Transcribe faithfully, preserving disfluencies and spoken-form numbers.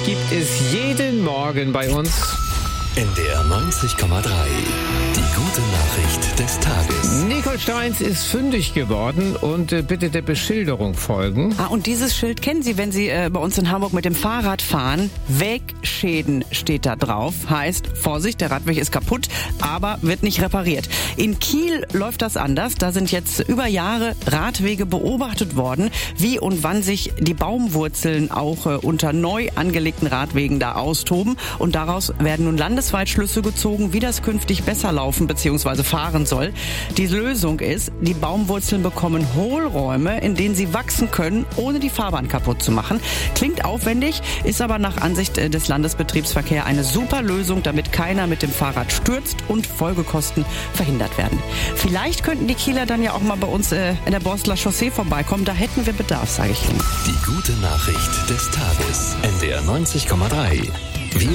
gibt es jeden Morgen bei uns. N D R neunzig Komma drei. Die gute Nachricht des Tages. Nicole Steins ist fündig geworden und äh, bitte der Beschilderung folgen. Ah, und dieses Schild kennen Sie, wenn Sie äh, bei uns in Hamburg mit dem Fahrrad fahren. Wegschäden steht da drauf. Heißt, Vorsicht, der Radweg ist kaputt, aber wird nicht repariert. In Kiel läuft das anders. Da sind jetzt über Jahre Radwege beobachtet worden, wie und wann sich die Baumwurzeln auch äh, unter neu angelegten Radwegen da austoben. Und daraus werden nun landesweit Schlüsse gezogen, wie das künftig besser laufen bzw. fahren soll. Die Lösung ist, die Baumwurzeln bekommen Hohlräume, in denen sie wachsen können, ohne die Fahrbahn kaputt zu machen. Klingt aufwendig, ist aber nach Ansicht des Landesbetriebsverkehr eine super Lösung, damit keiner mit dem Fahrrad stürzt und Folgekosten verhindert werden. Vielleicht könnten die Kieler dann ja auch mal bei uns äh, in der Borstler Chaussee vorbeikommen. Da hätten wir Bedarf, sage ich Ihnen. Die gute Nachricht des Tages. N D R neunzig Komma drei.